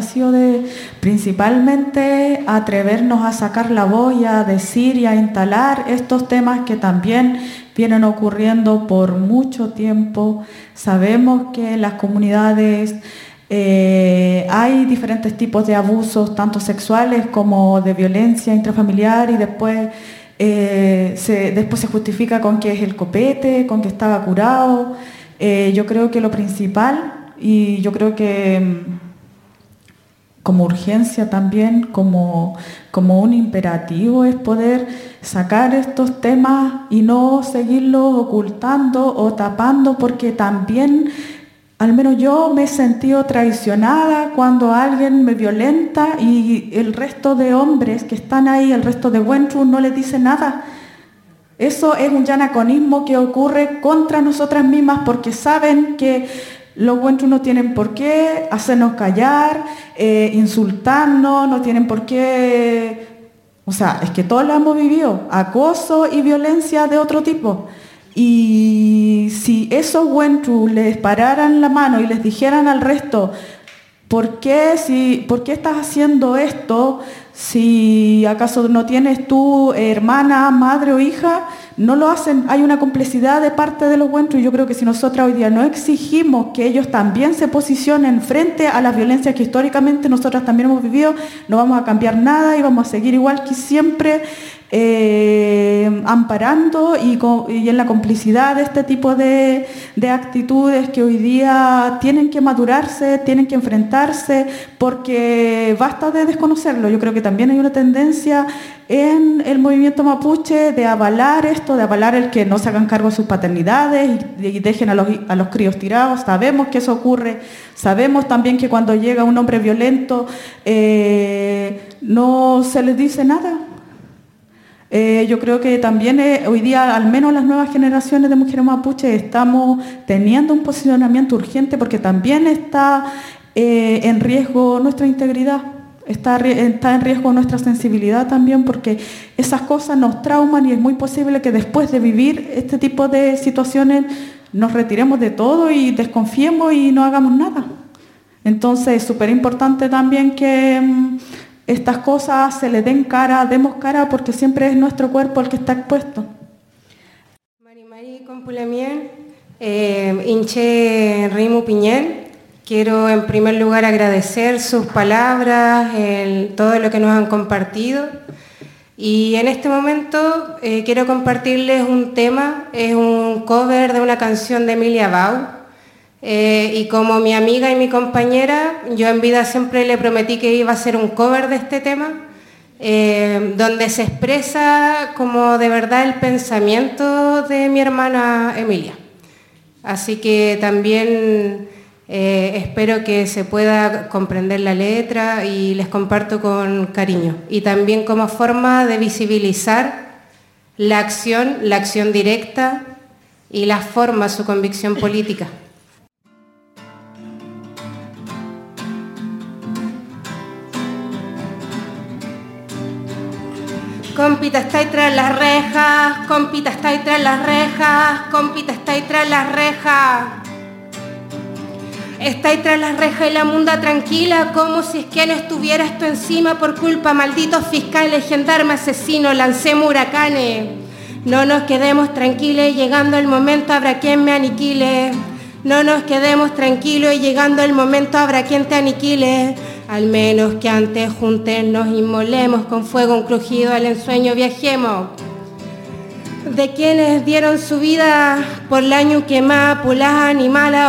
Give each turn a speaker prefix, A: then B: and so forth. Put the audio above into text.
A: ha sido de principalmente atrevernos a sacar la voz y a decir y a instalar estos temas que también vienen ocurriendo por mucho tiempo. Sabemos que en las comunidades hay diferentes tipos de abusos, tanto sexuales como de violencia intrafamiliar, y después se justifica con que es el copete, con que estaba curado. Yo creo que lo principal, y yo creo que como urgencia también, como un imperativo, es poder sacar estos temas y no seguirlos ocultando o tapando, porque también, al menos yo me he sentido traicionada cuando alguien me violenta y el resto de hombres que están ahí, el resto de Huentru, no les dice nada. Eso es un yanaconismo que ocurre contra nosotras mismas, porque saben que los Huentru no tienen por qué hacernos callar, insultarnos, no tienen por qué... O sea, es que todos lo hemos vivido, acoso y violencia de otro tipo. Y si esos Huentru les pararan la mano y les dijeran al resto, ¿por qué estás haciendo esto? Si acaso no tienes tú hermana, madre o hija, no lo hacen. Hay una complicidad de parte de los Huentru, y yo creo que si nosotras hoy día no exigimos que ellos también se posicionen frente a las violencias que históricamente nosotras también hemos vivido, no vamos a cambiar nada y vamos a seguir igual que siempre, amparando y en la complicidad de este tipo de actitudes que hoy día tienen que madurarse, tienen que enfrentarse, porque basta de desconocerlo. Yo creo que también hay una tendencia en el movimiento mapuche de avalar esto, de avalar el que no se hagan cargo de sus paternidades y dejen a los críos tirados. Sabemos que eso ocurre, sabemos también que cuando llega un hombre violento no se les dice nada. Yo creo que también hoy día, al menos las nuevas generaciones de mujeres mapuches, estamos teniendo un posicionamiento urgente, porque también está en riesgo nuestra integridad, está en riesgo nuestra sensibilidad también, porque esas cosas nos trauman y es muy posible que después de vivir este tipo de situaciones nos retiremos de todo y desconfiemos y no hagamos nada. Entonces es súper importante también que estas cosas se le demos cara, porque siempre es nuestro cuerpo el que está expuesto.
B: Mari Compulamien, Inche Rimu Piñel, quiero en primer lugar agradecer sus palabras, todo lo que nos han compartido, y en este momento quiero compartirles un tema, es un cover de una canción de Emilia Bau. Y como mi amiga y mi compañera, yo en vida siempre le prometí que iba a hacer un cover de este tema, donde se expresa como de verdad el pensamiento de mi hermana Emilia. Así que también espero que se pueda comprender la letra, y les comparto con cariño. Y también como forma de visibilizar la acción directa y la forma, su convicción política. Compita está ahí tras las rejas, compita está ahí tras las rejas, compita está ahí tras las rejas. Está ahí tras las rejas y la munda tranquila, como si es que no estuviera esto encima por culpa malditos fiscales, gendarmes, asesinos, lancemos huracanes. No nos quedemos tranquilos, llegando el momento habrá quien me aniquile. No nos quedemos tranquilos y llegando el momento habrá quien te aniquile. Al menos que antes juntos nos inmolemos, con fuego un crujido al ensueño viajemos. De quienes dieron su vida por la ñuquemá, por las animalas